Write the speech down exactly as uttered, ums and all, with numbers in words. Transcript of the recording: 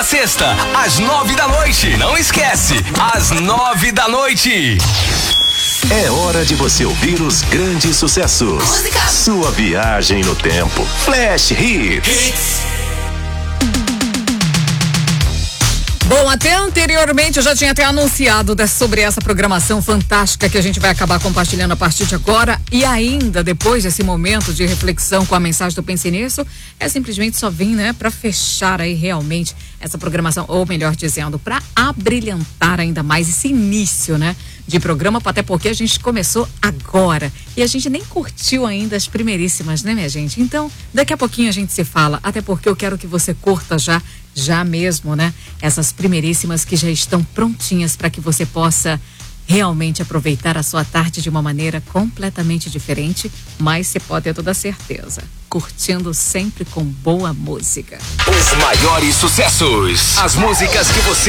segunda a sexta, às nove da noite. Não esquece, às nove da noite. É hora de você ouvir os grandes sucessos. Música. Sua viagem no tempo. Flash Hits. Hits. Bom, até anteriormente eu já tinha até anunciado sobre essa programação fantástica que a gente vai acabar compartilhando a partir de agora, e ainda depois desse momento de reflexão com a mensagem do Pense Nisso, é simplesmente só vir, né, para fechar aí realmente essa programação, ou melhor dizendo, para abrilhantar ainda mais esse início, né, de programa, até porque a gente começou agora e a gente nem curtiu ainda as primeiríssimas, né, minha gente? Então, daqui a pouquinho a gente se fala, até porque eu quero que você curta já já mesmo, né? Essas primeiríssimas que já estão prontinhas para que você possa realmente aproveitar a sua tarde de uma maneira completamente diferente, mas você pode ter toda a certeza, curtindo sempre com boa música. Os maiores sucessos, as músicas que você